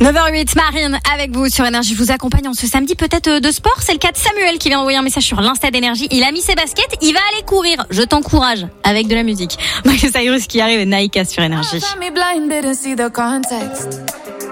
9h08, Marine avec vous sur Énergie. Je vous accompagne en ce samedi, peut-être de sport. C'est le cas de Samuel qui vient d'envoyer un message sur l'Insta d'Énergie. Il a mis ses baskets, il va aller courir. Je t'encourage avec de la musique. Miley Cyrus qui arrive et Naïka sur Énergie.